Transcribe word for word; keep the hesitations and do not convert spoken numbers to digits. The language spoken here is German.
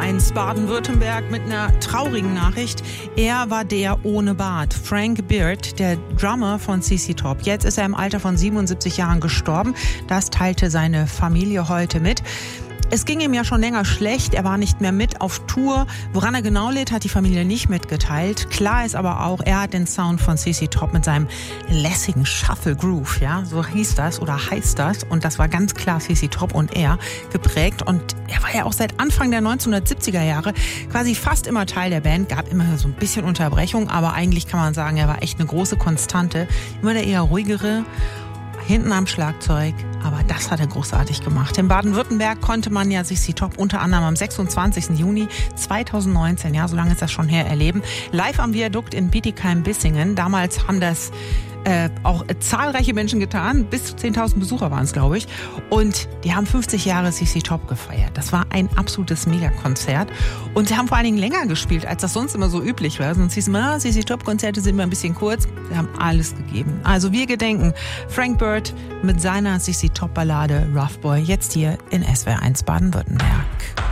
eins Baden-Württemberg mit einer traurigen Nachricht. Er war der ohne Bart. Frank Beard, der Drummer von C C Top. Jetzt ist er im Alter von siebenundsiebzig Jahren gestorben. Das teilte seine Familie heute mit. Es ging ihm ja schon länger schlecht, er war nicht mehr mit auf Tour. Woran er genau litt, hat die Familie nicht mitgeteilt. Klar ist aber auch, er hat den Sound von C C Top mit seinem lässigen Shuffle Groove, ja, so hieß das oder heißt das. Und das war ganz klar C C Top und er geprägt. Und er war ja auch seit Anfang der neunzehnhundertsiebziger Jahre quasi fast immer Teil der Band. Gab immer so ein bisschen Unterbrechung, aber eigentlich kann man sagen, er war echt eine große Konstante. Immer der eher ruhigere, hinten am Schlagzeug, aber das hat er großartig gemacht. In Baden-Württemberg konnte man ja C C Top unter anderem am sechsundzwanzigsten Juni zweitausendneunzehn, ja, so lange ist das schon her, erleben. Live am Viadukt in Bietigheim-Bissingen. Damals haben das äh, auch äh, zahlreiche Menschen getan. Bis zu zehntausend Besucher waren es, glaube ich. Und die haben fünfzig Jahre C C Top gefeiert. Das war ein absolutes Megakonzert. Und sie haben vor allen Dingen länger gespielt, als das sonst immer so üblich war. Sonst hieß es immer, C C Top-Konzerte sind immer ein bisschen kurz. Sie haben alles gegeben. Also wir gedenken Frank Beard mit seiner C C Top-Ballade Rough Boy jetzt hier in S W R eins Baden-Württemberg.